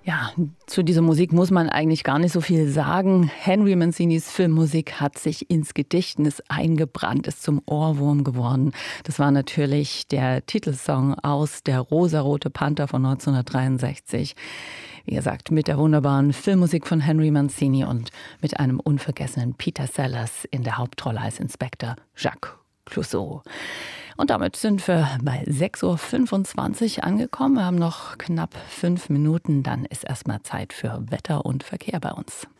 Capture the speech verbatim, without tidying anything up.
Ja, zu dieser Musik muss man eigentlich gar nicht so viel sagen. Henry Mancinis Filmmusik hat sich ins Gedächtnis eingebrannt, ist zum Ohrwurm geworden. Das war natürlich der Titelsong aus Der rosarote Panther von neunzehnhundertdreiundsechzig. Wie gesagt, mit der wunderbaren Filmmusik von Henry Mancini und mit einem unvergessenen Peter Sellers in der Hauptrolle als Inspektor Jacques Clouseau. Und damit sind wir bei sechs Uhr fünfundzwanzig angekommen. Wir haben noch knapp fünf Minuten. Dann ist erstmal Zeit für Wetter und Verkehr bei uns.